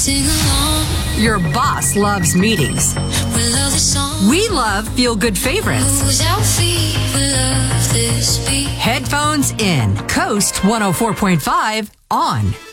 sing along. Your boss loves meetings. We love the song. We love feel-good favorites. Moves our feet. We love this beat. Headphones in. Coast 104.5 on.